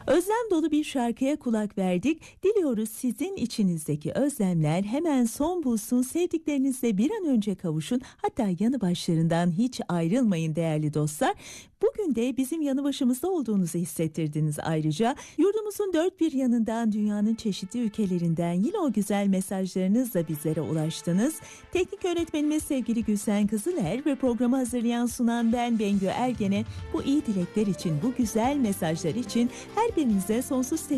Özlem dolu bir şarkıya kulak verdik. Diliyoruz sizin içinizdeki özlemler hemen son bulsun, sevdiklerinizle bir an önce kavuşun. Hatta yanı başlarından hiç ayrılmayın değerli dostlar. Bugün de bizim yanı başımızda olduğunuzu hissettirdiniz ayrıca. Yurdumuzun dört bir yanından, dünyanın çeşitli ülkelerinden yine o güzel mesajlarınızla bizlere ulaştınız. Teknik yönetmenimiz sevgili Gülsen Kızıler ve programı hazırlayan sunan ben Bengü Ergen'e bu iyi dilekler için, bu güzel mesajlar için her birinize sonsuz teşekkür